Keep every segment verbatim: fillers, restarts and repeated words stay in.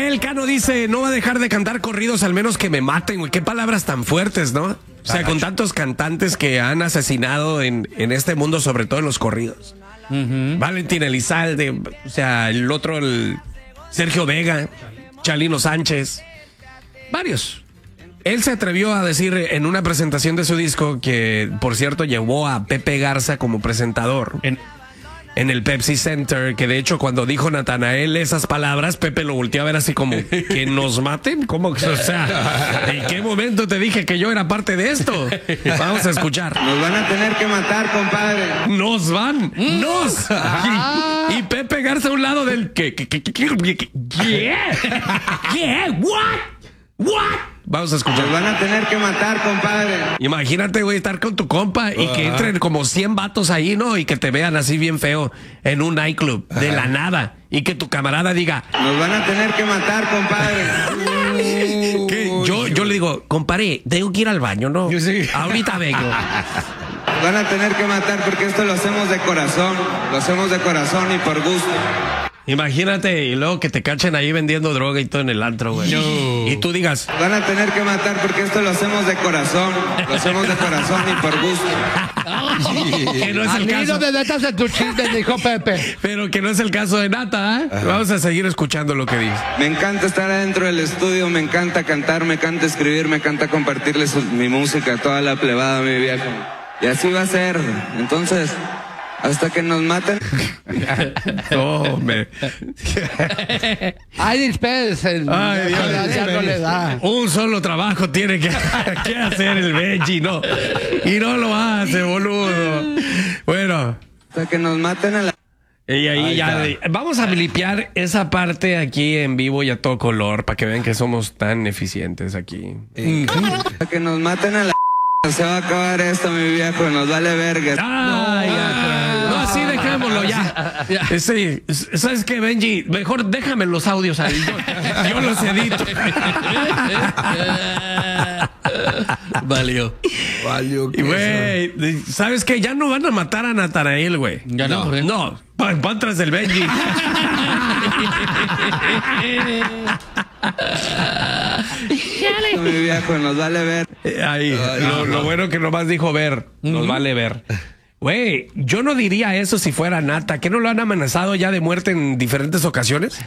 Natanael Cano dice, no va a dejar de cantar corridos al menos que me maten, güey. Qué palabras tan fuertes, ¿no? O sea, con tantos cantantes que han asesinado en, en este mundo, sobre todo en los corridos. Uh-huh. Valentín Elizalde, o sea, el otro, el Sergio Vega, Chalino Sánchez, varios. Él se atrevió a decir en una presentación de su disco que, por cierto, llevó a Pepe Garza como presentador en, en el Pepsi Center, que de hecho cuando dijo Natanael esas palabras, Pepe lo volteó a ver así como, ¿que nos maten? ¿Cómo? O sea, ¿en qué momento te dije que yo era parte de esto? Vamos a escuchar. Nos van a tener que matar, compadre. Nos van, nos. Y, y Pepe Garza a un lado del, ¿qué? ¿Qué? ¿Qué? ¿Qué? ¿Qué? ¿Qué? ¿What? ¿What? Vamos a escuchar. Nos van a tener que matar, compadre. Imagínate, güey, estar con tu compa y uh-huh. que entren como cien vatos ahí, ¿no? Y que te vean así bien feo en un nightclub, uh-huh. de la nada. Y que tu camarada diga, nos van a tener que matar, compadre. ¿Qué? Yo, yo le digo, compadre, tengo que ir al baño, ¿no? Yo sí. Ahorita vengo. Nos van a tener que matar porque esto lo hacemos de corazón. Lo hacemos de corazón y por gusto. Imagínate, y luego que te cachen ahí vendiendo droga y todo en el antro, güey. No. Y tú digas, van a tener que matar porque esto lo hacemos de corazón. Lo hacemos de corazón y por gusto. Que no es el caso. No te metas en tu chisme, dijo Pepe. Pero que no es el caso de Nata, ¿eh? Vamos a seguir escuchando lo que dice. Me encanta estar adentro del estudio, me encanta cantar, me encanta escribir, me encanta compartirles mi música a toda la plebada, mi viejo. Y así va a ser. Entonces, hasta que nos maten. No, me. Ay, dispense. Ay, Dios, ya, ya no le da. Un solo trabajo tiene que, que hacer el Benji, no. Y no lo hace, boludo. Bueno. Hasta que nos maten a la. Y ahí Ay, ya. De, vamos a limpiar esa parte aquí en vivo y a todo color para que vean que somos tan eficientes aquí. Hasta que nos maten a la. Se va a acabar esto, mi viejo, nos vale verga. Ay, no, no, así dejémoslo ya. ya. Sí, ¿sabes qué, Benji? Mejor déjame los audios ahí. Yo, yo los edito. Valió. Valió. Y güey, ¿sabes qué? Ya no van a matar a Natanael, güey. Ya no. No, no. Van, van tras del Benji. Mi viejo, nos vale ver. Ahí, Ay, lo, no, lo bueno que nomás dijo ver, nos uh-huh. vale ver. Güey, yo no diría eso si fuera Nata. ¿Que no lo han amenazado ya de muerte en diferentes ocasiones?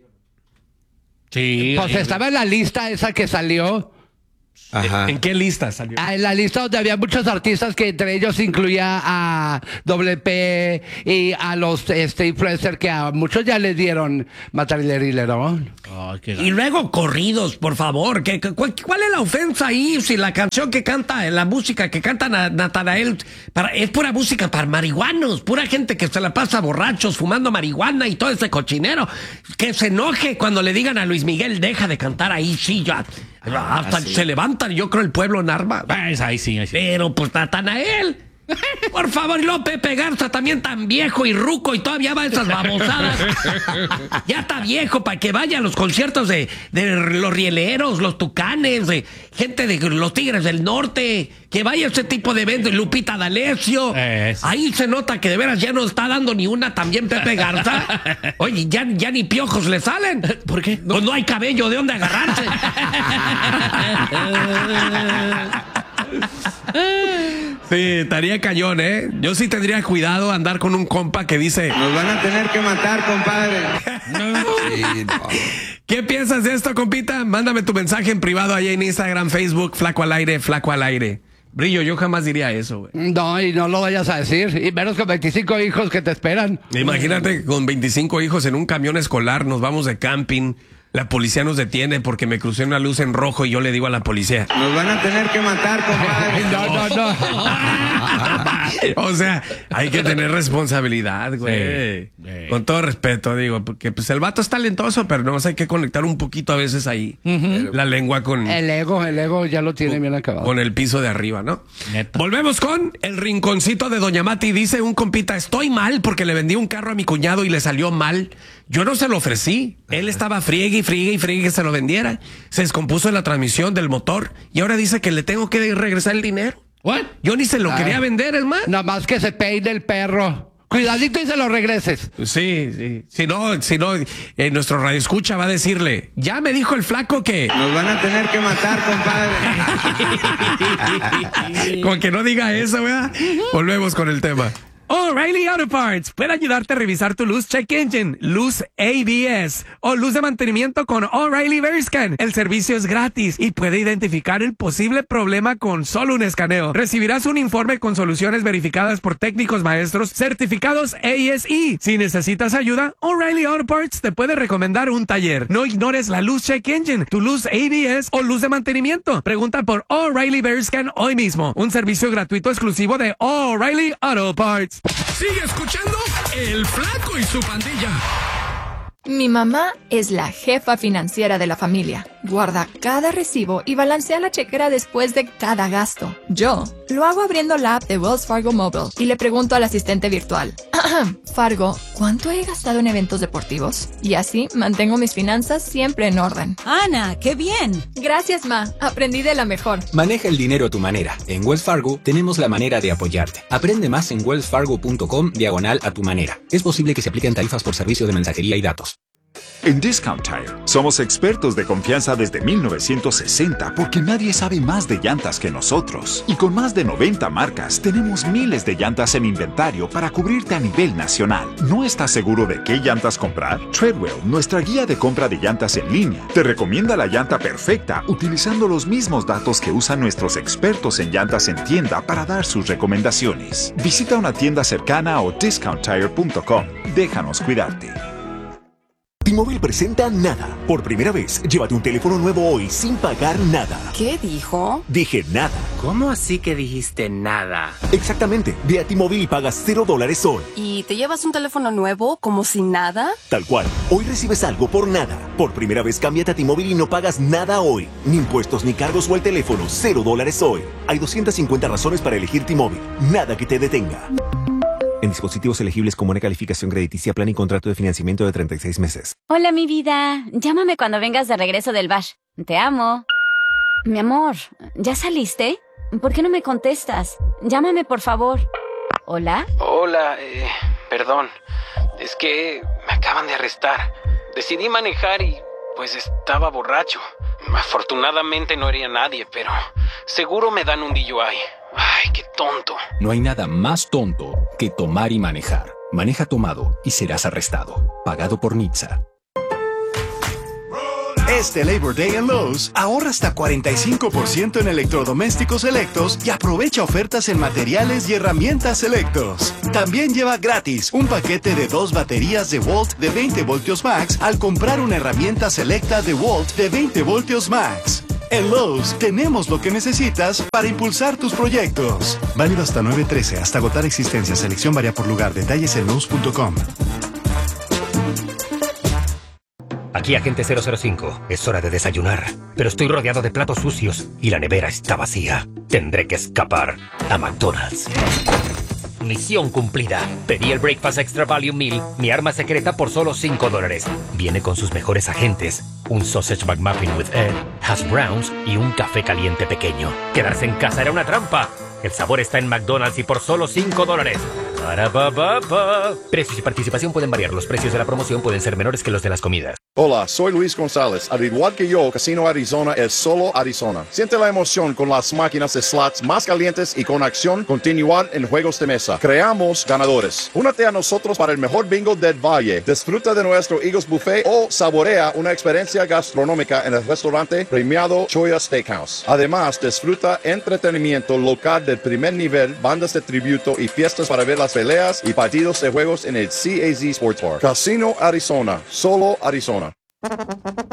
Sí. Pues estaba en la lista esa que salió. Ajá. ¿En qué lista salió? En la lista donde había muchos artistas, que entre ellos incluía a W P y a los este, influencers que a muchos ya les dieron matarilerilero. Oh, y luego corridos, por favor. ¿Qué, cuál, ¿Cuál es la ofensa ahí? Si la canción que canta, la música que canta Natanael para, es pura música para marihuanos, pura gente que se la pasa borrachos, fumando marihuana y todo ese cochinero. Que se enoje cuando le digan a Luis Miguel, deja de cantar ahí, sí, ya. Ah, Hasta sí. se levantan, yo creo, el pueblo en arma. Pues ahí sí, ahí sí. Pero pues Natanael, por favor, y luego Pepe Garza también tan viejo y ruco y todavía va a esas babosadas. Ya está viejo para que vaya a los conciertos de, de los rieleros, los tucanes, de gente de los Tigres del Norte, que vaya a ese tipo de eventos, Lupita D'Alessio. Eh, sí. Ahí se nota que de veras ya no está dando ni una también Pepe Garza. Oye, ya, ya ni piojos le salen. ¿Por qué? Pues no hay cabello de dónde agarrarse. Sí, estaría cañón, ¿eh? Yo sí tendría cuidado andar con un compa que dice, nos van a tener que matar, compadre. Sí, no. ¿Qué piensas de esto, compita? Mándame tu mensaje en privado allá en Instagram, Facebook, Flaco al Aire, Flaco al Aire. Brillo, yo jamás diría eso, güey. No, y no lo vayas a decir. Y menos con veinticinco hijos que te esperan. Imagínate, con veinticinco hijos en un camión escolar, nos vamos de camping. La policía nos detiene porque me crucé una luz en rojo y yo le digo a la policía, nos van a tener que matar, compadre. No, no, no. O sea, hay que tener responsabilidad, güey. Sí, sí. Con todo respeto, digo, porque pues el vato es talentoso, pero no, hay que conectar un poquito a veces ahí. Uh-huh. La lengua con... El ego, el ego ya lo tiene con, bien acabado. Con el piso de arriba, ¿no? Neta. Volvemos con el rinconcito de Doña Mati. Dice un compita, estoy mal porque le vendí un carro a mi cuñado y le salió mal. Yo no se lo ofrecí. Él estaba friegue y friegue y friegue que se lo vendiera. Se descompuso la transmisión del motor y ahora dice que le tengo que regresar el dinero. ¿What? Yo ni se lo Ay. quería vender, es más. Nada más que se peine el perro. Cuidadito y se lo regreses. Sí, sí. Si no, si no, eh, nuestro radio escucha va a decirle, ya me dijo el flaco que... Nos van a tener que matar, compadre. Con que no diga eso, ¿verdad? Volvemos con el tema. O'Reilly Auto Parts puede ayudarte a revisar tu luz check engine, luz A B S o luz de mantenimiento con O'Reilly VeriScan. El servicio es gratis y puede identificar el posible problema con solo un escaneo. Recibirás un informe con soluciones verificadas por técnicos maestros certificados A S E. Si necesitas ayuda, O'Reilly Auto Parts te puede recomendar un taller. No ignores la luz check engine, tu luz A B S o luz de mantenimiento. Pregunta por O'Reilly VeriScan hoy mismo. Un servicio gratuito exclusivo de O'Reilly Auto Parts. Sigue escuchando El Flaco y su pandilla. Mi mamá es la jefa financiera de la familia. Guarda cada recibo y balancea la chequera después de cada gasto. Yo lo hago abriendo la app de Wells Fargo Mobile y le pregunto al asistente virtual. Fargo, ¿cuánto he gastado en eventos deportivos? Y así mantengo mis finanzas siempre en orden. Ana, ¡qué bien! Gracias, Ma. Aprendí de la mejor. Maneja el dinero a tu manera. En Wells Fargo tenemos la manera de apoyarte. Aprende más en wellsfargo.com diagonal a tu manera. Es posible que se apliquen tarifas por servicio de mensajería y datos. En Discount Tire somos expertos de confianza desde mil novecientos sesenta porque nadie sabe más de llantas que nosotros. Y con más de noventa marcas tenemos miles de llantas en inventario para cubrirte a nivel nacional. ¿No estás seguro de qué llantas comprar? Treadwell, nuestra guía de compra de llantas en línea, te recomienda la llanta perfecta utilizando los mismos datos que usan nuestros expertos en llantas en tienda para dar sus recomendaciones. Visita una tienda cercana o discount tire punto com. Déjanos cuidarte. T-Mobile presenta Nada. Por primera vez, llévate un teléfono nuevo hoy sin pagar nada. ¿Qué dijo? Dije nada. ¿Cómo así que dijiste nada? Exactamente. Ve a T-Mobile y pagas cero dólares hoy. ¿Y te llevas un teléfono nuevo como sin nada? Tal cual. Hoy recibes algo por nada. Por primera vez, cámbiate a T-Mobile y no pagas nada hoy. Ni impuestos, ni cargos o el teléfono. Cero dólares hoy. Hay doscientas cincuenta razones para elegir T-Mobile. Nada que te detenga. En dispositivos elegibles con buena calificación crediticia, plan y contrato de financiamiento de treinta y seis meses. Hola, mi vida. Llámame cuando vengas de regreso del bash. Te amo. Mi amor, ¿ya saliste? ¿Por qué no me contestas? Llámame, por favor. ¿Hola? Hola, eh, perdón. Es que me acaban de arrestar. Decidí manejar y, pues, estaba borracho. Afortunadamente no hería a nadie, pero seguro me dan un D U I. Ay, qué tonto. No hay nada más tonto que tomar y manejar. Maneja tomado y serás arrestado. Pagado por N H T S A. Este Labor Day en Lowe's, ahorra hasta cuarenta y cinco por ciento en electrodomésticos selectos y aprovecha ofertas en materiales y herramientas selectos. También lleva gratis un paquete de dos baterías de Volt de veinte voltios max al comprar una herramienta selecta de Volt de veinte voltios max. En Lowe's tenemos lo que necesitas para impulsar tus proyectos. Válido hasta nueve trece, hasta agotar existencia. Selección varía por lugar. Detalles en lowes punto com. Aquí Agente cero cero cinco. Es hora de desayunar, pero estoy rodeado de platos sucios y la nevera está vacía. Tendré que escapar a McDonald's. Misión cumplida. Pedí el Breakfast Extra Value Meal, mi arma secreta, por solo cinco dólares. Viene con sus mejores agentes, un Sausage McMuffin with egg, hash browns y un café caliente pequeño. Quedarse en casa era una trampa. El sabor está en McDonald's y por solo cinco dólares. Precios y participación pueden variar. Los precios de la promoción pueden ser menores que los de las comidas. Hola, soy Luis González. Al igual que yo, Casino Arizona es solo Arizona. Siente la emoción con las máquinas de slots más calientes y con acción continuar en juegos de mesa. Creamos ganadores. Únete a nosotros para el mejor bingo del Valle. Disfruta de nuestro Eagles Buffet o saborea una experiencia gastronómica en el restaurante premiado Choya Steakhouse. Además, disfruta entretenimiento local del primer nivel, bandas de tributo y fiestas para ver las peleas y partidos de juegos en el C A Z Sports Bar. Casino Arizona, solo Arizona.